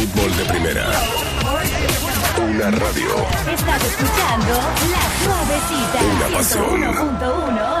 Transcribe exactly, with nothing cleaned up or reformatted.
fútbol de primera. Una radio. Estás escuchando La Suavecita. Una pasión. ciento uno punto uno